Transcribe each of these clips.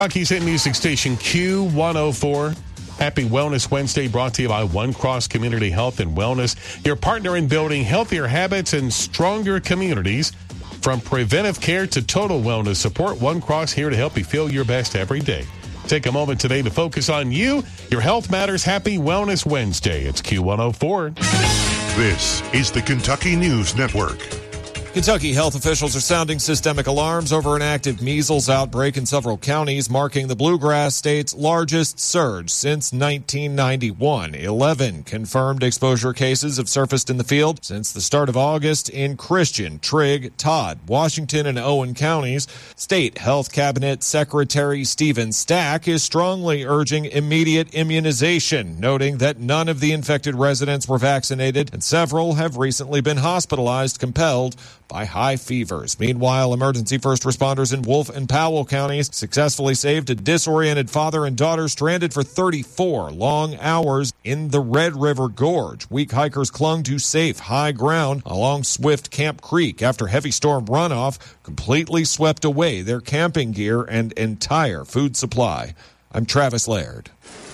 Rocky's Hit Music Station Q104. Happy Wellness Wednesday brought to you by One Cross Community Health and Wellness, your partner in building healthier habits and stronger communities. From preventive care to total wellness support, One Cross here to help you feel your best every day. Take a moment today to focus on you. Your health matters. Happy Wellness Wednesday. It's Q104. This is the Kentucky News Network. Kentucky health officials are sounding systemic alarms over an active measles outbreak in several counties, marking the Bluegrass State's largest surge since 1991. 11 confirmed exposure cases have surfaced in the field since the start of August in Christian, Trigg, Todd, Washington, and Owen counties. State Health Cabinet Secretary Stephen Stack is strongly urging immediate immunization, noting that none of the infected residents were vaccinated and several have recently been hospitalized, compelled by high fevers. Meanwhile, emergency first responders in Wolf and Powell counties successfully saved a disoriented father and daughter stranded for 34 long hours in the Red River Gorge. Weak hikers clung to safe high ground along Swift Camp Creek after heavy storm runoff completely swept away their camping gear and entire food supply. I'm Travis Laird.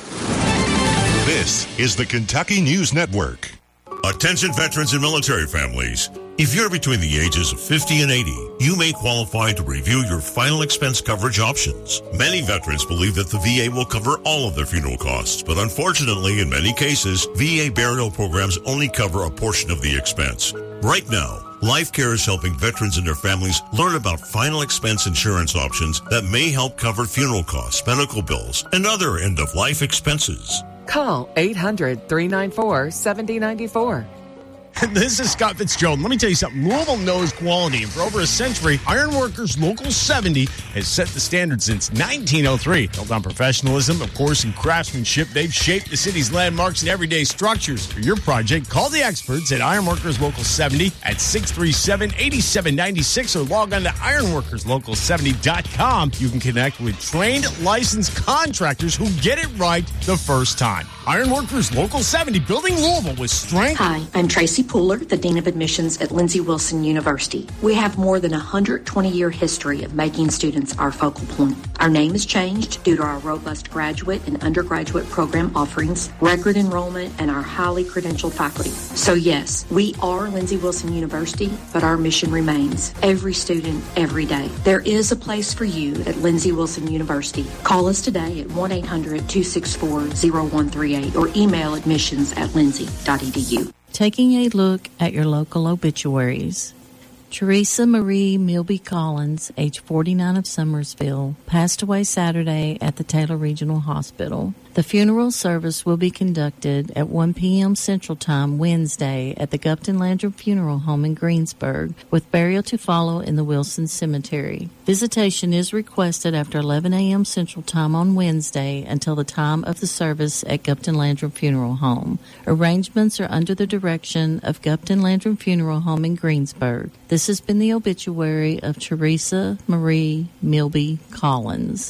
This is the Kentucky News Network. Attention veterans and military families. If you're between the ages of 50 and 80, you may qualify to review your final expense coverage options. Many veterans believe that the VA will cover all of their funeral costs, but unfortunately, in many cases, VA burial programs only cover a portion of the expense. Right now, LifeCare is helping veterans and their families learn about final expense insurance options that may help cover funeral costs, medical bills, and other end-of-life expenses. Call 800-394-7094. This is Scott Fitzgerald. Let me tell you something. Louisville knows quality, and for over a century, Ironworkers Local 70 has set the standard since 1903. Built on professionalism, of course, and craftsmanship, they've shaped the city's landmarks and everyday structures. For your project, call the experts at Ironworkers Local 70 at 637-8796 or log on to ironworkerslocal70.com. You can connect with trained, licensed contractors who get it right the first time. Ironworkers Local 70, building Louisville with strength. Hi, I'm Tracy Pooler, the Dean of Admissions at Lindsey Wilson University. We have more than a 120-year history of making students our focal point. Our name has changed due to our robust graduate and undergraduate program offerings, record enrollment, and our highly credentialed faculty. So yes, we are Lindsey Wilson University, but our mission remains. Every student, every day. There is a place for you at Lindsey Wilson University. Call us today at 1-800-264-0138 or email admissions@lindsey.edu. Taking a look at your local obituaries. Teresa Marie Milby Collins, age 49 of Summersville, passed away Saturday at the Taylor Regional Hospital. The funeral service will be conducted at 1 p.m. Central Time Wednesday at the Gupton Landrum Funeral Home in Greensburg, with burial to follow in the Wilson Cemetery. Visitation is requested after 11 a.m. Central Time on Wednesday until the time of the service at Gupton Landrum Funeral Home. Arrangements are under the direction of Gupton Landrum Funeral Home in Greensburg. This has been the obituary of Teresa Marie Milby Collins.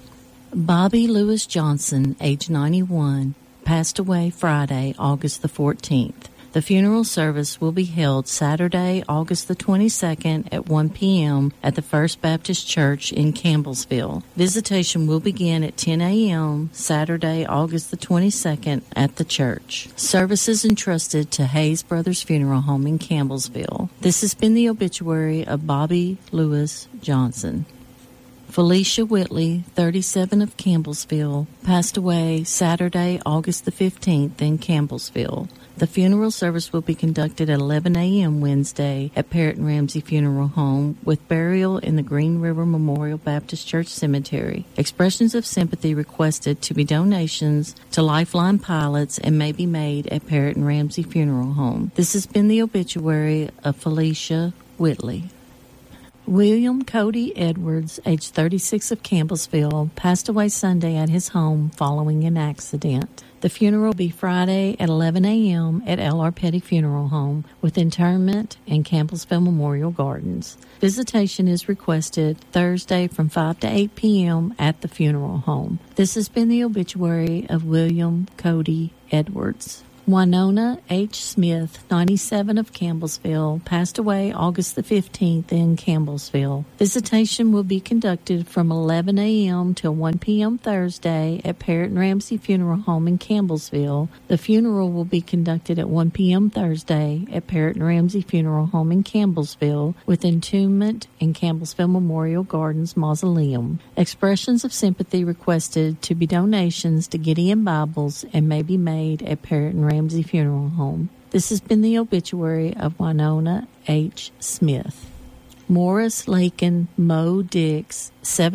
Bobby Lewis Johnson, age 91, passed away Friday, August the 14th. The funeral service will be held Saturday, August the 22nd at 1 p.m. at the First Baptist Church in Campbellsville. Visitation will begin at 10 a.m. Saturday, August the 22nd at the church. Services entrusted to Hayes Brothers Funeral Home in Campbellsville. This has been the obituary of Bobby Lewis Johnson. Felicia Whitley, 37 of Campbellsville, passed away Saturday, August the 15th in Campbellsville. The funeral service will be conducted at 11 a.m. Wednesday at Parrott and Ramsey Funeral Home, with burial in the Green River Memorial Baptist Church Cemetery. Expressions of sympathy requested to be donations to Lifeline Pilots and may be made at Parrott and Ramsey Funeral Home. This has been the obituary of Felicia Whitley. William Cody Edwards, age 36 of Campbellsville, passed away Sunday at his home following an accident. The funeral will be Friday at 11 a.m. at L.R. Petty Funeral Home, with interment in Campbellsville Memorial Gardens. Visitation is requested Thursday from 5 to 8 p.m. at the funeral home. This has been the obituary of William Cody Edwards. Winona H. Smith, 97 of Campbellsville, passed away August the 15th in Campbellsville. Visitation will be conducted from 11 a.m. till 1 p.m. Thursday at Parrott and Ramsey Funeral Home in Campbellsville. The funeral will be conducted at 1 p.m. Thursday at Parrott and Ramsey Funeral Home in Campbellsville with entombment in Campbellsville Memorial Gardens Mausoleum. Expressions of sympathy requested to be donations to Gideon Bibles and may be made at Parrott and Ramsey Funeral Home. This has been the obituary of Winona H. Smith. Morris Lakin Moe Dix,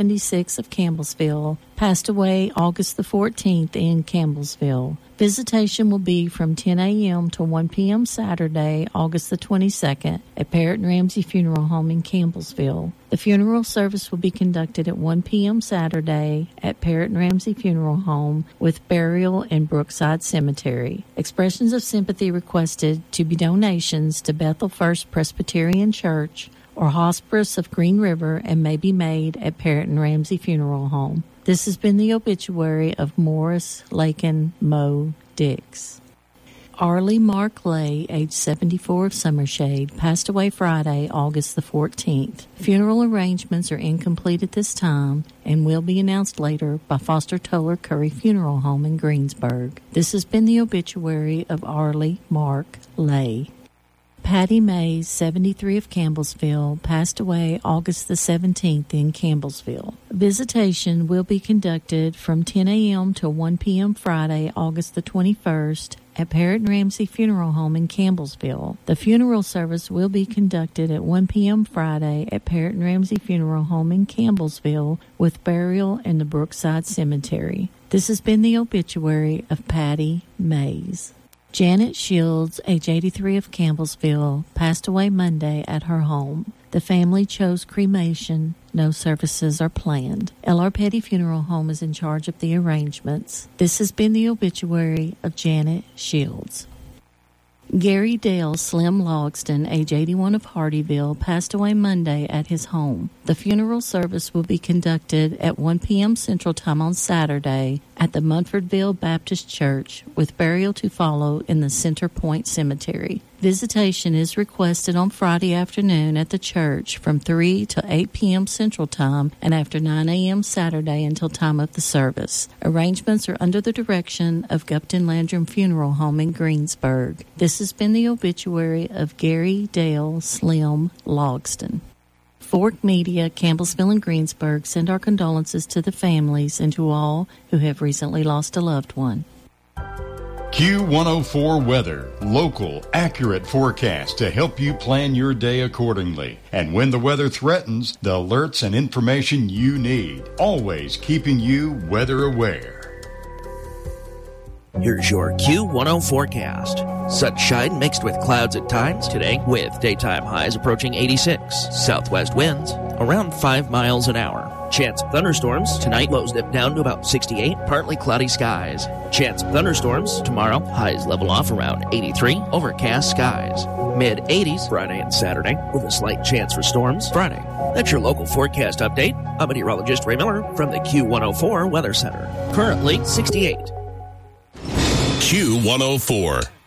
76 of Campbellsville, passed away August the 14th in Campbellsville. Visitation will be from 10 a.m. to 1 p.m. Saturday, August the 22nd, at Parrott and Ramsey Funeral Home in Campbellsville. The funeral service will be conducted at 1 p.m. Saturday at Parrott and Ramsey Funeral Home with burial in Brookside Cemetery. Expressions of sympathy requested to be donations to Bethel First Presbyterian Church or Hospice of Green River and may be made at Parrott and Ramsey Funeral Home. This has been the obituary of Morris Lakin Moe Dix. Arlie Mark Lay, age 74 of Summershade, passed away Friday, August the 14th. Funeral arrangements are incomplete at this time and will be announced later by Foster Toller Curry Funeral Home in Greensburg. This has been the obituary of Arlie Mark Lay. Patty Mays, 73 of Campbellsville, passed away August the 17th in Campbellsville. Visitation will be conducted from 10 a.m. to 1 p.m. Friday, August the 21st, at Parrott and Ramsey Funeral Home in Campbellsville. The funeral service will be conducted at 1 p.m. Friday at Parrott and Ramsey Funeral Home in Campbellsville with burial in the Brookside Cemetery. This has been the obituary of Patty Mays. Janet Shields, age 83 of Campbellsville, passed away Monday at her home. The family chose cremation. No services are planned. L.R. Petty Funeral Home is in charge of the arrangements. This has been the obituary of Janet Shields. Gary Dale Slim Logston, age 81 of Hardyville, passed away Monday at his home. The funeral service will be conducted at 1 p.m. Central Time on Saturday at the Munfordville Baptist Church, with burial to follow in the Center Point Cemetery. Visitation is requested on Friday afternoon at the church from 3 to 8 p.m. Central Time and after 9 a.m. Saturday until time of the service. Arrangements are under the direction of Gupton Landrum Funeral Home in Greensburg. This has been the obituary of Gary Dale Slim Logston. Fork Media, Campbellsville and Greensburg send our condolences to the families and to all who have recently lost a loved one. Q104 Weather. Local, accurate forecast to help you plan your day accordingly. And when the weather threatens, the alerts and information you need. Always keeping you weather aware. Here's your Q10 forecast. Sunshine mixed with clouds at times today, with daytime highs approaching 86. Southwest winds around 5 miles an hour. Chance of thunderstorms tonight, lows dip down to about 68. Partly cloudy skies. Chance of thunderstorms tomorrow, highs level off around 83. Overcast skies. Mid-80s Friday and Saturday, with a slight chance for storms Friday. That's your local forecast update. I'm meteorologist Ray Miller from the Q104 Weather Center. Currently 68. Q104.